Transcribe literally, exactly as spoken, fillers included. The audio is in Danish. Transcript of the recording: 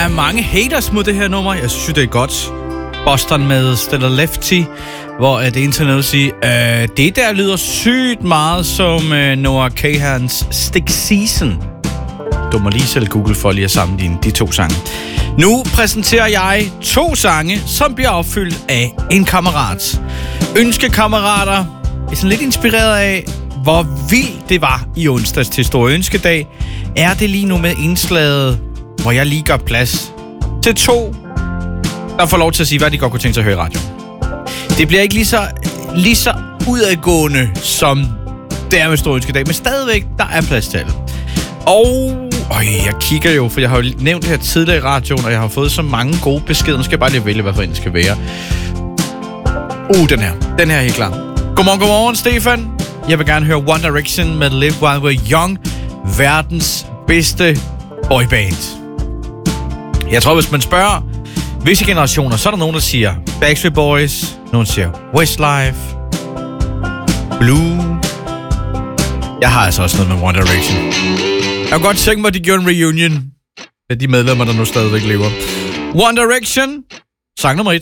er mange haters mod det her nummer. Jeg synes, det er godt. Boston med Stella Lefty, hvor det internet siger, øh, det der lyder sygt meget som øh, Noah Kahans Stick Season. Du må lige selv google for lige at sammenligne de to sange. Nu præsenterer jeg to sange, som bliver opfyldt af en kammerat. Ønskekammerater er sådan lidt inspireret af, hvor vildt det var i onsdags til Store Ønskedag. Er det lige nu med indslaget, hvor jeg lige gør plads til to, der får lov til at sige, hvad de godt kunne tænke sig at høre i radioen. Det bliver ikke lige så, lige så udadgående, som det er med Store Ønskedag, men stadigvæk, der er plads til alle. Og øj, jeg kigger jo, for jeg har jo nævnt det her tidligere i radioen, og jeg har fået så mange gode beskeder. Nu skal jeg bare lige vælge, hvad for en det skal være. Uh, den her. Den her er helt klar. Godmorgen, godmorgen, Stefan. Jeg vil gerne høre One Direction med Live While We're Young. Verdens bedste boyband. Jeg tror, hvis man spørger visse generationer, så er der nogen, der siger Backstreet Boys. Nogen siger Westlife. Blue. Jeg har altså også noget med One Direction. Jeg kunne godt tænke mig, at de gjorde en reunion med de medlemmer, der nu stadigvæk lever. One Direction. Sang nummer et.